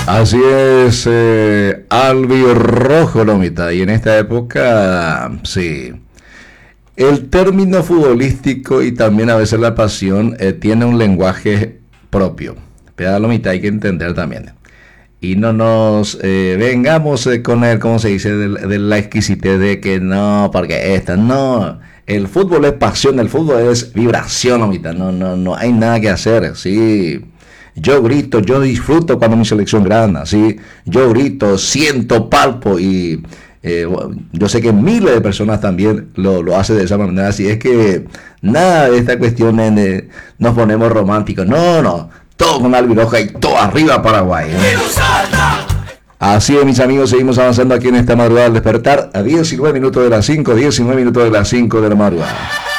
Así es, albirrojo, Lomita. Y en esta época, sí. El término futbolístico y también a veces la pasión tiene un lenguaje propio. Pero Lomita hay que entender también. Y no nos vengamos con el, ¿cómo se dice? De la exquisitez de que no, porque esta, no. El fútbol es pasión, el fútbol es vibración, Lomita. No hay nada que hacer, sí. Yo grito, yo disfruto cuando mi selección gana, ¿sí? Yo grito, siento, palpo y yo sé que miles de personas también lo hacen de esa manera. Así es que nada de esta cuestión nos ponemos románticos. No, todo con albiroja y todo arriba Paraguay. Así es, mis amigos, seguimos avanzando aquí en esta madrugada al despertar a 19 minutos de las 5 de la madrugada.